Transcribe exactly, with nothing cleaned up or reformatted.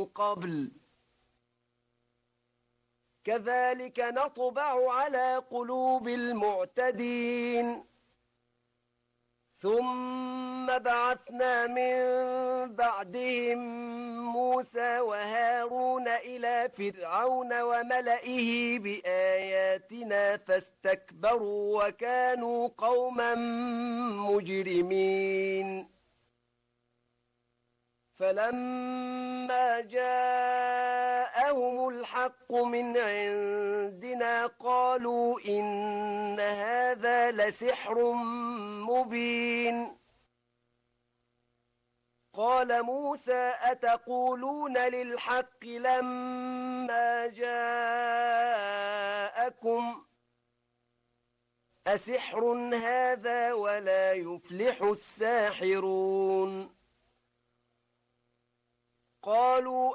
قبل كذلك نطبع على قلوب المعتدين ثم بعثنا من بعدهم موسى وهارون إلى فرعون وملئه بآياتنا فاستكبروا وكانوا قوما مجرمين فلما جاءهم الحق من عندنا قالوا إن هذا لسحر مبين قال موسى أتقولون للحق لما جاءكم أسحر هذا ولا يفلح الساحرون قالوا